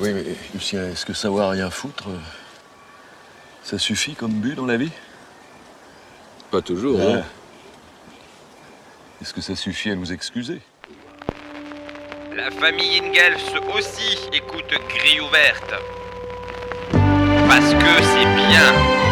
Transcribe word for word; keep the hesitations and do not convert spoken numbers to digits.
Oui, mais Lucien, est-ce que savoir rien foutre, euh, ça suffit comme but dans la vie? Pas toujours, Ouais. non. Est-ce que ça suffit à nous excuser? La famille Ingalls aussi écoute Grille ouverte. Parce que c'est bien.